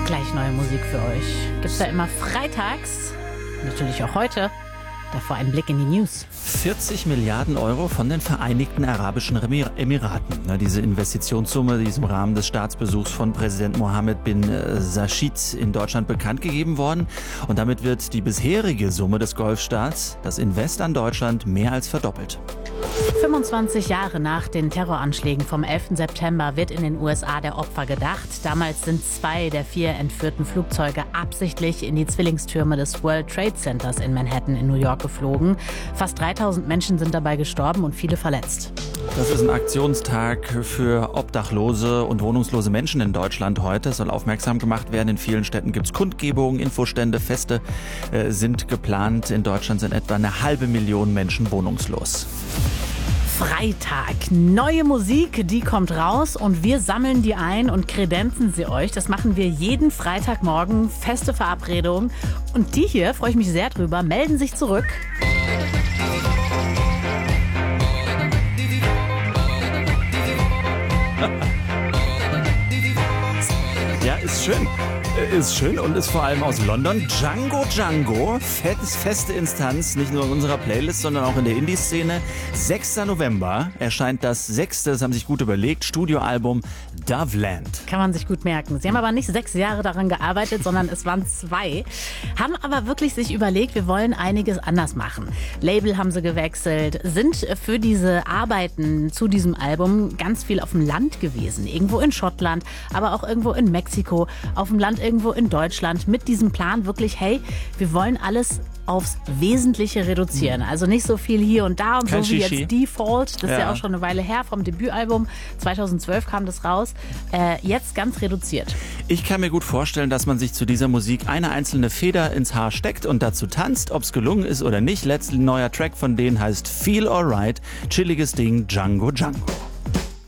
Gleich neue Musik für euch. Gibt's da immer freitags, natürlich auch heute. Davor ein Blick in die News. 40 Milliarden Euro von den Vereinigten Arabischen Emiraten. Diese Investitionssumme, die ist im Rahmen des Staatsbesuchs von Präsident Mohammed bin Rashid in Deutschland bekannt gegeben worden. Und damit wird die bisherige Summe des Golfstaats, das Invest an Deutschland, mehr als verdoppelt. 25 Jahre nach den Terroranschlägen vom 11. September wird in den USA der Opfer gedacht. Damals sind 2 der 4 entführten Flugzeuge absichtlich in die Zwillingstürme des World Trade Centers in Manhattan in New York geflogen. Fast 3000 Menschen sind dabei gestorben und viele verletzt. Das ist ein Aktionstag für obdachlose und wohnungslose Menschen in Deutschland heute. Es soll aufmerksam gemacht werden. In vielen Städten gibt es Kundgebungen, Infostände, Feste sind geplant. In Deutschland sind etwa 500.000 Menschen wohnungslos. Freitag. Neue Musik, die kommt raus und wir sammeln die ein und kredenzen sie euch. Das machen wir jeden Freitagmorgen. Feste Verabredung. Und die hier, freue ich mich sehr drüber, melden sich zurück. Ja, ist schön. Ist schön und ist vor allem aus London. Django, feste Instanz, nicht nur in unserer Playlist, sondern auch in der Indie-Szene. 6. November erscheint das 6., das haben sich gut überlegt, Studioalbum Doveland. Kann man sich gut merken. Sie haben aber nicht 6 Jahre daran gearbeitet, sondern es waren 2. Haben aber wirklich sich überlegt, wir wollen einiges anders machen. Label haben sie gewechselt, sind für diese Arbeiten zu diesem Album ganz viel auf dem Land gewesen. Irgendwo in Schottland, aber auch irgendwo in Mexiko, auf dem Land irgendwo in Deutschland. Mit diesem Plan wirklich, hey, wir wollen alles aufs Wesentliche reduzieren. Also nicht so viel hier und da und Kein so wie Shishi. jetzt Default. Das ist ja Ja auch schon eine Weile her vom Debütalbum. 2012 kam das raus. Jetzt ganz reduziert. Ich kann mir gut vorstellen, dass man sich zu dieser Musik eine einzelne Feder ins Haar steckt und dazu tanzt, ob es gelungen ist oder nicht. Letztlich neuer Track von denen heißt Feel Alright. Chilliges Ding, Django.